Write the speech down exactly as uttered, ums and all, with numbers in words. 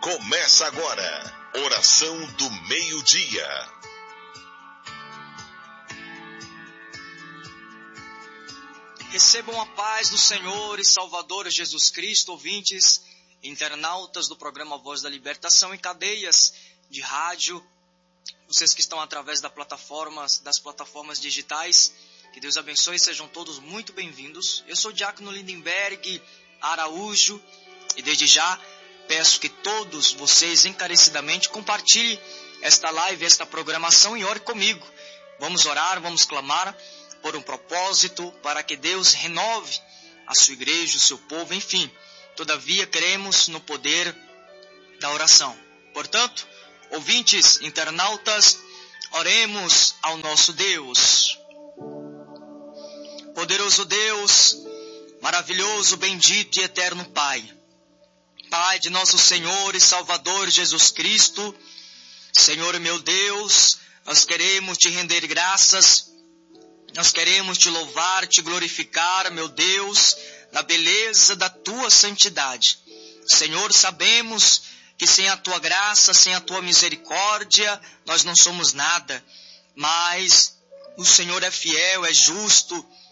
Começa agora, oração do meio-dia. Recebam a paz do Senhor e Salvador Jesus Cristo, ouvintes, internautas do programa Voz da Libertação em cadeias de rádio, vocês que estão através da plataformas, das plataformas digitais, que Deus abençoe e sejam todos muito bem-vindos. Eu sou o Diácono Lindenberg Araújo e desde já peço que todos vocês encarecidamente compartilhem esta live, esta programação e ore comigo. Vamos orar, vamos clamar por um propósito, para que Deus renove a sua igreja, o seu povo, enfim. Todavia, cremos no poder da oração. Portanto, ouvintes, internautas, oremos ao nosso Deus. Poderoso Deus, maravilhoso, bendito e eterno Pai, Pai de nosso Senhor e Salvador Jesus Cristo, Senhor meu Deus, nós queremos te render graças, nós queremos te louvar, te glorificar, meu Deus, na beleza da tua santidade. Senhor, sabemos que sem a tua graça, sem a tua misericórdia, nós não somos nada, mas o Senhor é fiel, é justo,